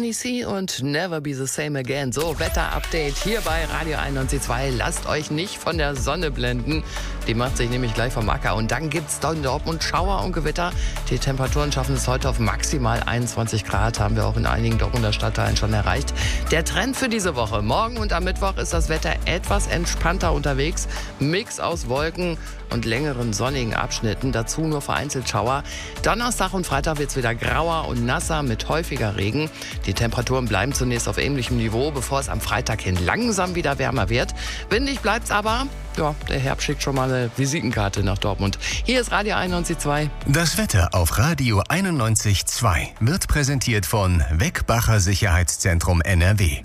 Sunny C und Never Be the Same Again. So, Wetter-Update hier bei Radio 91.2. Lasst euch nicht von der Sonne blenden. Die macht sich nämlich gleich vom Acker. Und dann gibt's da in Dortmund Schauer und Gewitter. Die Temperaturen schaffen es heute auf maximal 21 Grad. Haben wir auch in einigen Dortmunder Stadtteilen schon erreicht. Der Trend für diese Woche. Morgen und am Mittwoch ist das Wetter etwas entspannter unterwegs. Mix aus Wolken und längeren sonnigen Abschnitten. Dazu nur vereinzelt Schauer. Donnerstag und Freitag wird's wieder grauer und nasser mit häufiger Regen. Die Temperaturen bleiben zunächst auf ähnlichem Niveau, bevor es am Freitag hin langsam wieder wärmer wird. Windig bleibt's aber. Ja, der Herbst schickt schon mal eine Visitenkarte nach Dortmund. Hier ist Radio 91.2. Das Wetter auf Radio 91.2 wird präsentiert von Weckbacher Sicherheitszentrum NRW.